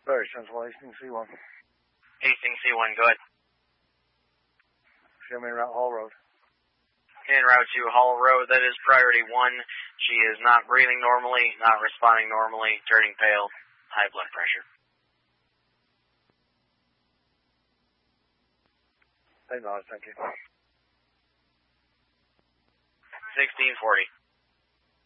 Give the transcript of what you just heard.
Very sensible, Hastings C1. Hastings C1, go ahead. Show me route Hall Road. En route to Hall Road, that is priority 1. She is not breathing normally, not responding normally, turning pale, high blood pressure. Thank you. 1640.